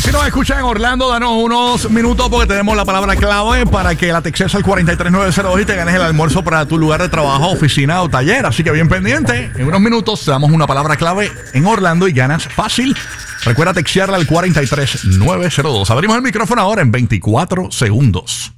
Si nos escuchan en Orlando, danos unos minutos porque tenemos la palabra clave para que la textes al 43902 y te ganes el almuerzo para tu lugar de trabajo, oficina o taller. Así que bien pendiente. En unos minutos te damos una palabra clave en Orlando y ganas fácil. Recuerda textearla al 43902. Abrimos el micrófono ahora en 24 segundos.